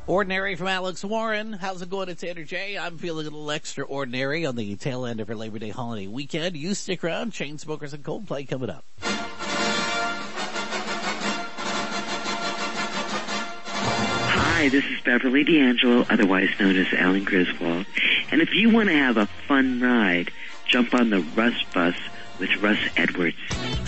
Ordinary from Alex Warren. How's it going? It's Andrew J. I'm feeling a little extraordinary on the tail end of our Labor Day holiday weekend. You stick around. Chainsmokers and Coldplay coming up. Hi, this is Beverly D'Angelo, otherwise known as Alan Griswold. And if you want to have a fun ride, jump on the Russ Bus with Russ Edwards.